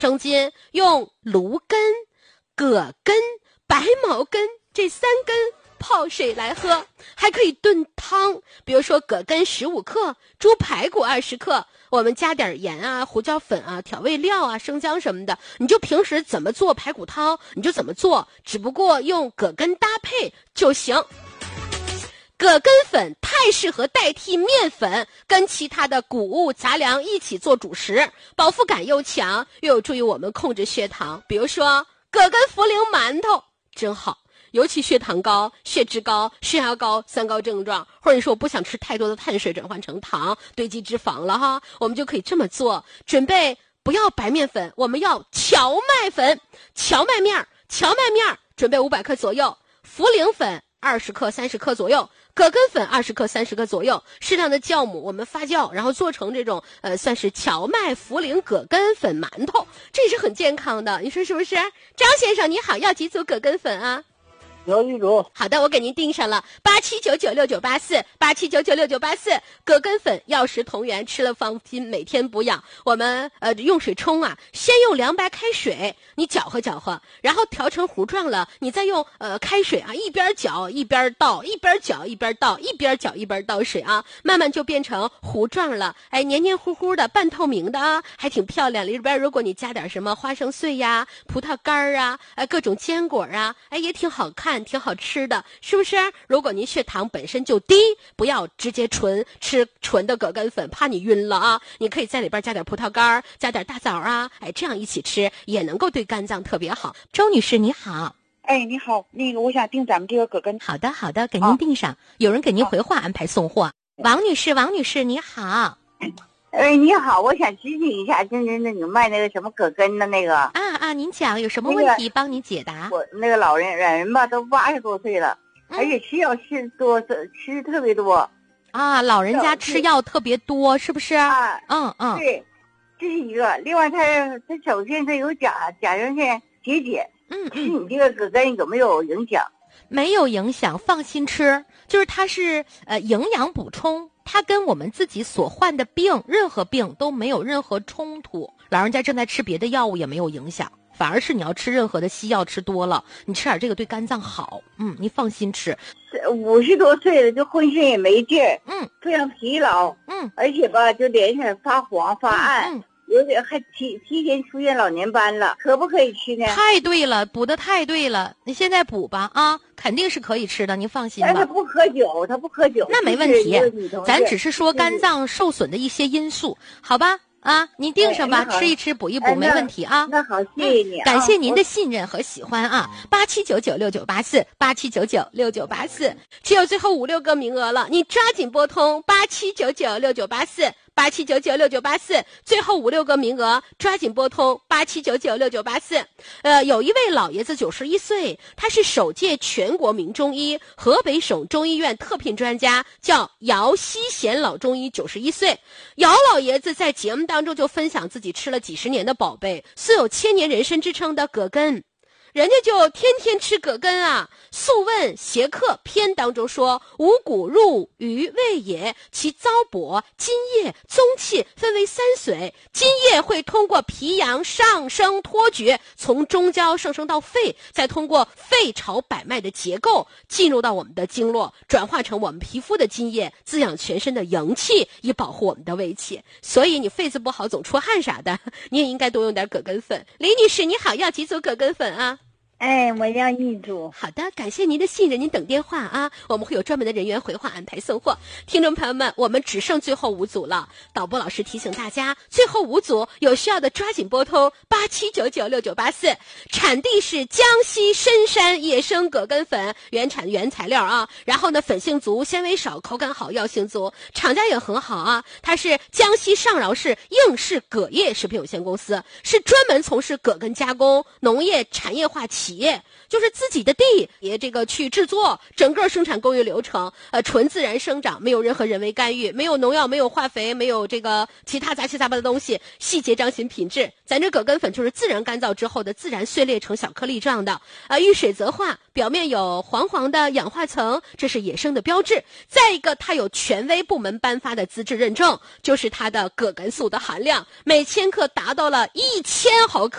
生津用芦根、葛根、白茅根这3根泡水来喝，还可以炖汤，比如说葛根15克，猪排骨20克，我们加点盐啊、胡椒粉啊、调味料啊、生姜什么的，你就平时怎么做排骨汤你就怎么做，只不过用葛根搭配就行。葛根粉太适合代替面粉，跟其他的谷物杂粮一起做主食，饱腹感又强，又有助于我们控制血糖。比如说葛根茯苓馒头真好，尤其血糖高、血脂高、血压高3高症状，或者你说我不想吃太多的碳水转换成糖堆积脂肪了哈，我们就可以这么做，准备不要白面粉，我们要荞麦粉、荞麦面准备500克左右，茯苓粉20克30克左右，葛根粉20克30克左右，适量的酵母我们发酵，然后做成这种算是荞麦茯苓葛根粉馒头，这也是很健康的，你说是不是？张先生你好，要几组葛根粉啊？ 有一组。 好的，我给您订上了87996984，87996984，葛根粉药食同源，吃了放心，每天补养。我们用水冲啊，先用凉白开水，你搅和搅和，然后调成糊状了，你再用开水啊，一边搅一边倒，一边搅一边倒，一边搅一边倒水啊，慢慢就变成糊状了，哎，黏黏糊糊的，半透明的啊，还挺漂亮。里边如果你加点什么花生碎呀、葡萄干啊，各种坚果啊，哎，也挺好看。挺好吃的，是不是？如果您血糖本身就低，不要直接吃纯的葛根粉，怕你晕了啊！你可以在里边加点葡萄干，加点大枣啊，哎，这样一起吃也能够对肝脏特别好。周女士你好。 哎，你好，那个我想订咱们这个葛根。 好的好的，给您订上，有人给您回话安排送货。王女士你好。 哎，你好，我想咨询一下，就是那你卖那个什么葛根的那个您讲有什么问题，帮你解答。 我那个老人吧，都80多岁了，而且吃药吃特别多啊，老人家吃药特别多，是不是？ 对，这是一个。另外他首先他有甲状腺结节，吃你这个葛根有没有影响？ 没有影响，放心吃，就是它是营养补充，它跟我们自己所患的病，任何病都没有任何冲突。老人家正在吃别的药物也没有影响，反而是你要吃任何的西药吃多了，你吃点这个对肝脏好。你放心吃。 50多岁了，就浑身也没劲儿，非常疲劳，而且吧，就脸上发黄发暗。有点还提前出现老年斑了，可不可以吃呢？ 太对了，补的太对了，你现在补吧啊，肯定是可以吃的，您放心吧。 但他不喝酒， 那没问题，咱只是说肝脏受损的一些因素，好吧？您订上吧，吃一吃补一补，没问题啊。 那好，谢谢你， 感谢您的信任和喜欢啊！87996984，87996984，只有最后5、6个名额了，你抓紧拨通87996984，87996984，最后5、6个名额，抓紧拨通87996984。有一位老爷子91岁，他是首届全国名中医，河北省中医院特聘专家，叫姚希贤老中医，91岁。姚老爷子在节目当中就分享自己吃了几十年的宝贝，素有千年人参之称的葛根。人家就天天吃葛根啊。素问邪客篇当中说，五谷入于胃也，其糟粕、津液、宗气分为3髓，津液会通过脾阳上升托举，从中焦上升到肺，再通过肺朝百脉的结构进入到我们的经络，转化成我们皮肤的津液，滋养全身的阳气，以保护我们的胃气。所以你肺子不好总出汗啥的，你也应该多用点葛根粉。李女士你好，要几组葛根粉啊？ 哎，我要1组。 好的，感谢您的信任，您等电话啊，我们会有专门的人员回话安排送货。听众朋友们，我们只剩最后5组了，导播老师提醒大家，最后5组有需要的抓紧拨通87996984，产地是江西深山野生葛根粉，原产原材料啊，然后呢粉性足，纤维少，口感好，药性足，厂家也很好啊，它是江西上饶市应氏葛业食品有限公司，是专门从事葛根加工、农业产业化企企业，就是自己的地也这个去制作，整个生产工艺流程纯自然生长，没有任何人为干预，没有农药，没有化肥，没有这个其他杂七杂八的东西，细节彰显品质。咱这葛根粉就是自然干燥之后的自然碎裂成小颗粒状的遇水则化，表面有黄黄的氧化层，这是野生的标志。再一个，它有权威部门颁发的资质认证，就是它的葛根素的含量每千克达到了1000毫克。